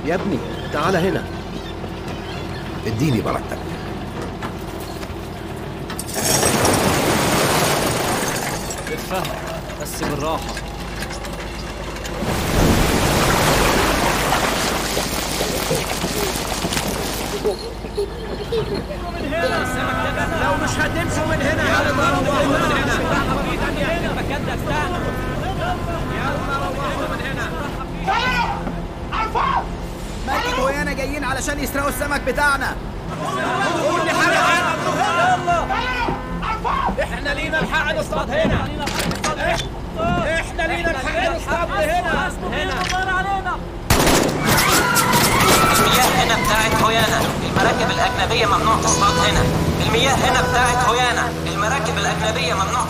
يا ابني تعال هنا. اديني بركتك. اتفهم بس بالراحة. لو مش هتمشوا من هنا هنضربوا من هنا. المكان ده بتاعنا. يلا روحوا من هنا. ماجد ويانا جايين علشان يسرقوا السمك بتاعنا. كل حاجة يلا. احنا لينا الحق نصطاد هنا. احنا لينا الحق نصطاد هنا. المياه هنا بتاعت هويانا، المراكب الأجنبية ممنوع تصطاد هنا. المياه هنا بتاعت هويانا، المراكب الأجنبية ممنوع